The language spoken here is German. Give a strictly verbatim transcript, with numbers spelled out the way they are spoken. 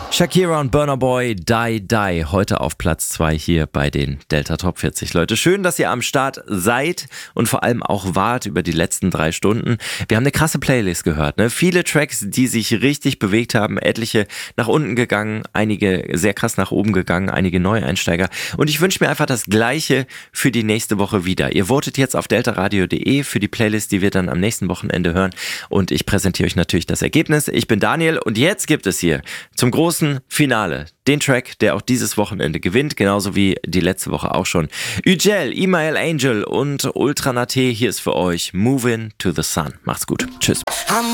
Shakira und Burna Boy, Die Die, heute auf Platz zwei hier bei den Delta Top vierzig. Leute, schön, dass ihr am Start seid und vor allem auch wart über die letzten drei Stunden. Wir haben eine krasse Playlist gehört, ne? Viele Tracks, die sich richtig bewegt haben, etliche nach unten gegangen, einige sehr krass nach oben gegangen, einige Neueinsteiger. Und ich wünsche mir einfach das Gleiche für die nächste Woche wieder. Ihr votet jetzt auf deltaradio punkt de für die Playlist, die wir dann am nächsten Wochenende hören. Und ich präsentiere euch natürlich das Ergebnis. Ich bin Daniel und jetzt gibt es hier zum großen Finale den Track, der auch dieses Wochenende gewinnt, genauso wie die letzte Woche auch schon. Ügel, Email Angel und Ultra Nate, hier ist für euch Moving to the Sun. Macht's gut. Tschüss. I'm